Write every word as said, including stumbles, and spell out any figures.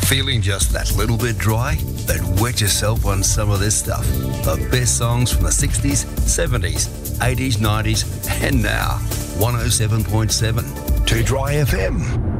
Feeling just that little bit dry? Then wet yourself on some of this stuff. The best songs from the sixties, seventies, eighties, nineties, and now. one oh seven point seven. two Dry F M.